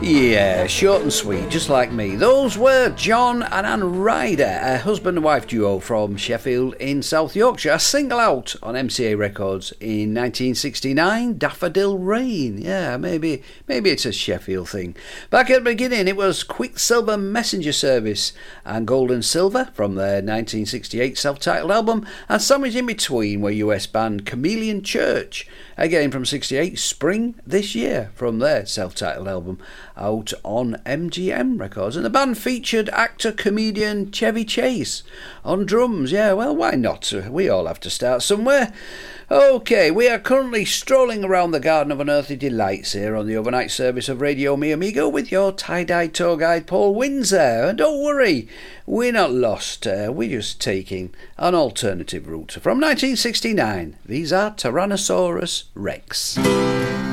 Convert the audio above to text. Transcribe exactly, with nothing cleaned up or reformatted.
Yeah, short and sweet, just like me. Those were John and Ann Ryder, a husband and wife duo from Sheffield in South Yorkshire. A single out on M C A Records in nineteen sixty-nine, Daffodil Rain. Yeah, maybe maybe it's a Sheffield thing. Back at the beginning, it was Quicksilver Messenger Service and Gold and Silver from their nineteen sixty-eight self-titled album, and sandwiched in between were U S band Chameleon Church, again from sixty-eight, Spring This Year from their self-titled album, out on M G M Records. And the band featured actor-comedian Chevy Chase on drums. Yeah, well, why not? We all have to start somewhere. OK, we are currently strolling around the Garden of Unearthly Delights here on the overnight service of Radio Mi Amigo with your tie-dye tour guide Paul Windsor. And don't worry, we're not lost. Uh, we're just taking an alternative route. From nineteen sixty-nine, these are Tyrannosaurus Rex.